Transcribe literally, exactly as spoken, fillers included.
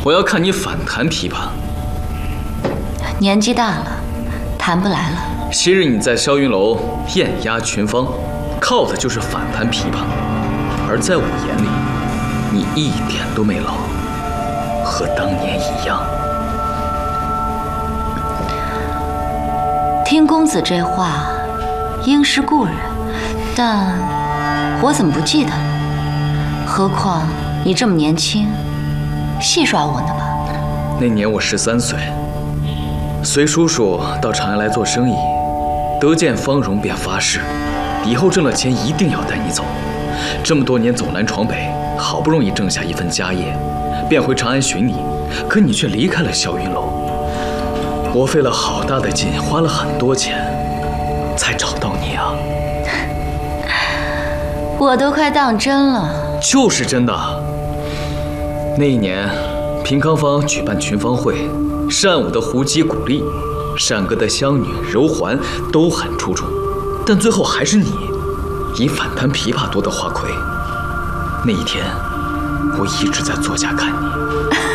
我要看你反弹琵琶。 年纪大了，弹不来了。 昔日你在霄云楼艳压群芳，靠的就是反弹琵琶，而在我眼里，你一点都没老，和当年一样。 听公子这话，应是故人，但我怎么不记得了？何况你这么年轻，戏耍我呢吧？ 那年我十三岁，随叔叔到长安来做生意，得见芳容便发誓，以后挣了钱一定要带你走。这么多年走南闯北，好不容易挣下一份家业，便回长安寻你，可你却离开了霄云楼。我费了好大的劲，花了很多钱，才找到你啊！ 我都快当真了。 就是真的。那一年，平康坊举办群芳会，善舞的胡姬、古丽，善歌的湘女、柔环都很出众，但最后还是你以反弹琵琶夺得花魁。那一天，我一直在座下看你。